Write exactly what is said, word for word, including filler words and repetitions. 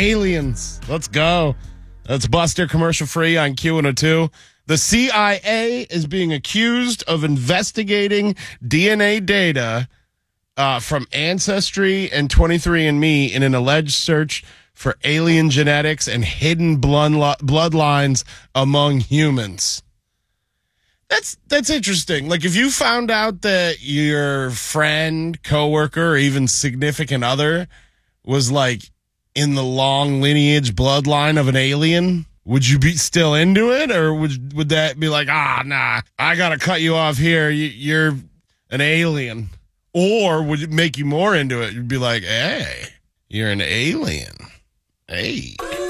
aliens. Let's go. That's Buster, commercial free on Q one oh two. The C I A is being accused of investigating D N A data uh, from Ancestry and twenty-three and me in an alleged search for alien genetics and hidden blood bloodlines among humans. That's that's interesting. Like, if you found out that your friend, coworker, or even significant other was like in the long lineage bloodline of an alien, would you be still into it, or would would that be like, ah, nah, I gotta cut you off here. You, you're an alien, or would it make you more into it? You'd be like, hey, you're an alien. Hey.